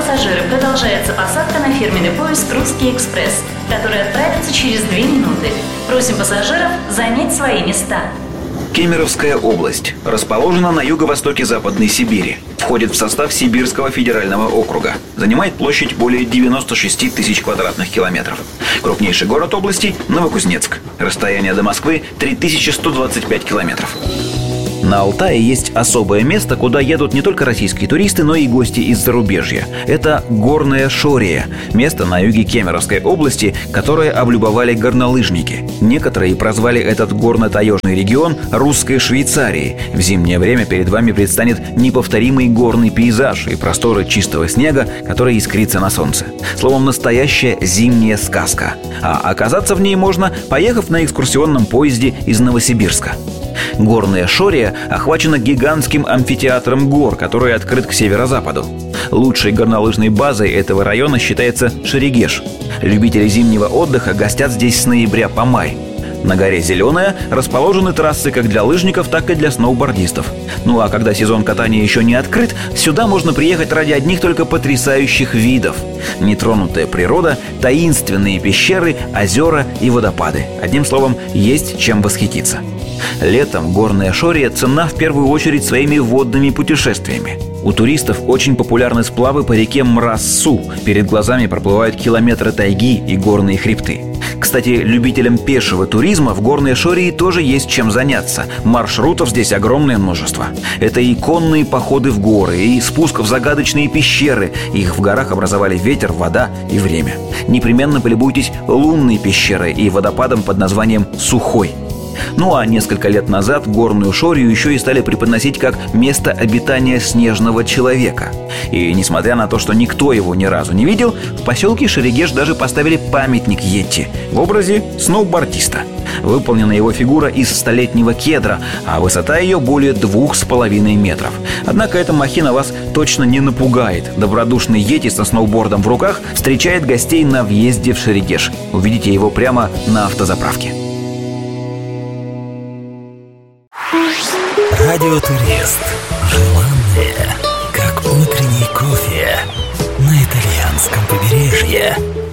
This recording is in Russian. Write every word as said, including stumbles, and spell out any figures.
пассажиры, продолжается посадка на фирменный поезд «Русский экспресс», который отправится через две минуты. Просим пассажиров занять свои места. Кемеровская область расположена на юго-востоке Западной Сибири. Входит в состав Сибирского федерального округа. Занимает площадь более девяносто шесть тысяч квадратных километров. Крупнейший город области – Новокузнецк. Расстояние до Москвы – три тысячи сто двадцать пять километров. На Алтае есть особое место, куда едут не только российские туристы, но и гости из зарубежья. Это Горная Шория, место на юге Кемеровской области, которое облюбовали горнолыжники. Некоторые прозвали этот горно-таежный регион русской Швейцарией. В зимнее время перед вами предстанет неповторимый горный пейзаж и просторы чистого снега, который искрится на солнце. Словом, настоящая зимняя сказка. А оказаться в ней можно, поехав на экскурсионном поезде из Новосибирска. Горная Шория охвачена гигантским амфитеатром гор, который открыт к северо-западу. Лучшей горнолыжной базой этого района считается Шерегеш. Любители зимнего отдыха гостят здесь с ноября по май. На горе Зеленая расположены трассы как для лыжников, так и для сноубордистов. Ну а когда сезон катания еще не открыт, сюда можно приехать ради одних только потрясающих видов. Нетронутая природа, таинственные пещеры, озера и водопады. Одним словом, есть чем восхититься. Летом Горная Шория ценна в первую очередь своими водными путешествиями. У туристов очень популярны сплавы по реке Мрассу. Перед глазами проплывают километры тайги и горные хребты. Кстати, любителям пешего туризма в Горной Шории тоже есть чем заняться. Маршрутов здесь огромное множество. Это и конные походы в горы, и спуск в загадочные пещеры. Их в горах образовали ветер, вода и время. Непременно полюбуйтесь лунной пещерой и водопадом под названием Сухой. Ну а несколько лет назад Горную Шорию еще и стали преподносить как место обитания снежного человека. И несмотря на то, что никто его ни разу не видел, в поселке Шерегеш даже поставили памятник Йети в образе сноубордиста. Выполнена его фигура из столетнего кедра, а высота ее более двух с половиной метров. Однако эта махина вас точно не напугает. Добродушный Йети со сноубордом в руках встречает гостей на въезде в Шерегеш. Увидите его прямо на автозаправке. Радиотурист. Желанное, как утренний кофе на итальянском побережье.